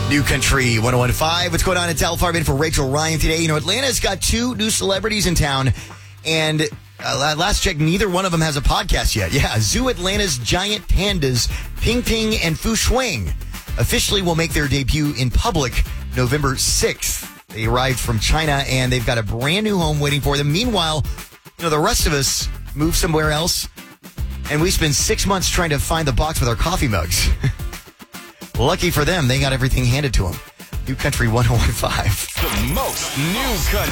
New Country 101.5. What's going on? It's Al Farben for Rachel Ryan today. You know, Atlanta's got two new celebrities in town, and last check, neither one of them has a podcast yet. Yeah, Zoo Atlanta's giant pandas, Ping Ping and Fu Shuang, officially will make their debut in public November 6th. They arrived from China, and they've got a brand new home waiting for them. Meanwhile, you know, the rest of us moved somewhere else, and we spent 6 months trying to find the box with our coffee mugs. Lucky for them, they got everything handed to them. New Country 101.5. The most new country.